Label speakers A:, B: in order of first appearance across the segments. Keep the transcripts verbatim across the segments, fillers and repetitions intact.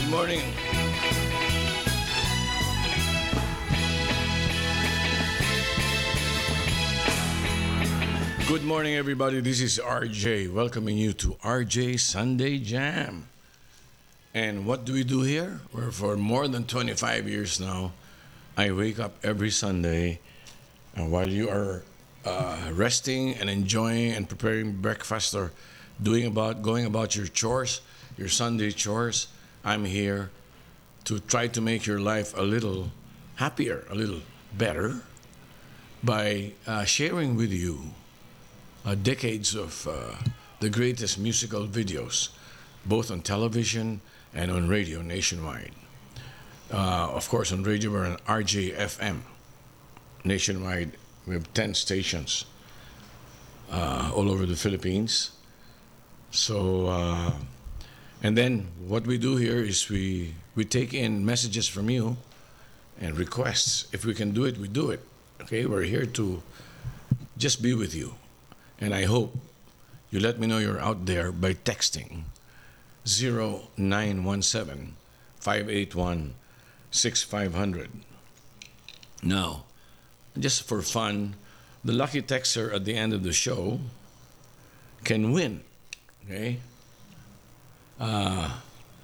A: Good morning. Good morning, everybody. This is R J welcoming you to R J Sunday Jam. And what do we do here? Well, for more than twenty-five years now, I wake up every Sunday and while you are uh, resting and enjoying and preparing breakfast or doing about going about your chores, your Sunday chores, I'm here to try to make your life a little happier, a little better by uh, sharing with you uh, decades of uh, the greatest musical videos, both on television and on radio nationwide. Uh, of course, on radio, we're on R J F M. Nationwide, we have ten stations uh, all over the Philippines. So, uh, and then what we do here is we, we take in messages from you and requests. If we can do it, we do it. Okay, we're here to just be with you. And I hope you let me know you're out there by texting zero nine one seven, five eight one, six five zero zero. Now, just for fun, the lucky texter at the end of the show can win, okay? Uh,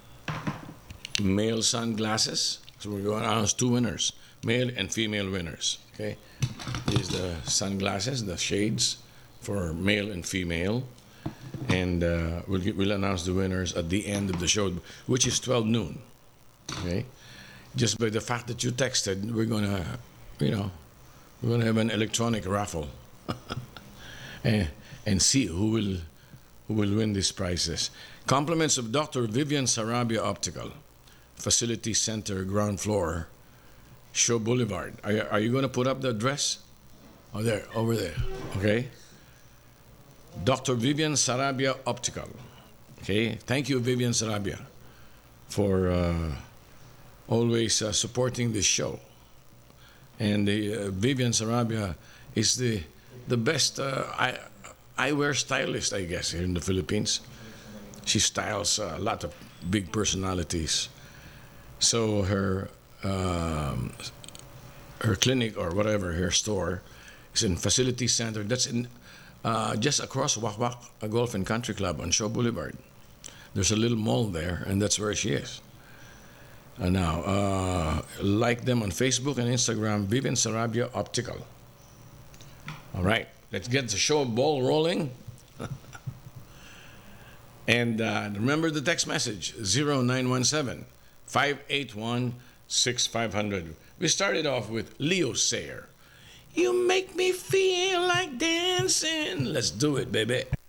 A: male sunglasses. So we're going to announce two winners, male and female winners, okay? These are the sunglasses, the shades for male and female. And uh, we'll, get, we'll announce the winners at the end of the show, which is twelve noon, okay? Just by the fact that you texted, we're going to, you know, we're going to have an electronic raffle and, and see who will who will win these prizes. Compliments of Doctor Vivian Sarabia Optical, Facility Center, ground floor, Show Boulevard. Are you, are you going to put up the address? Oh, there, over there. Okay. Doctor Vivian Sarabia Optical. Okay. Thank you, Vivian Sarabia, for uh, always uh, supporting this show. And the, uh, Vivian Sarabia is the the best uh, eye, eyewear stylist, I guess, here in the Philippines. She styles uh, a lot of big personalities. So her um, her clinic or whatever, her store, is in Facility Center. That's in uh, just across Wakwak Golf and Country Club on Shaw Boulevard. There's a little mall there, and that's where she is. Uh, now, uh, like them on Facebook and Instagram, Vivian Sarabia Optical. All right, let's get the show ball rolling. And uh, remember the text message, zero nine one seven, five eight one, six five zero zero. We started off with Leo Sayer. You make me feel like dancing. Let's do it, baby.